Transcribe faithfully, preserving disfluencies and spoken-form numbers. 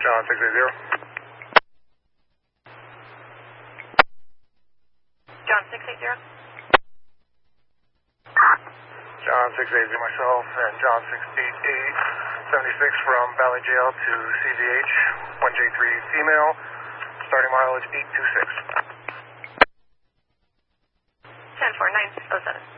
John six eight zero. John six eight zero. John six eight zero myself and John six eight eight seventy-six from Valley Jail to C V H, one J three female, starting mileage eight two six. ten four nine oh seven.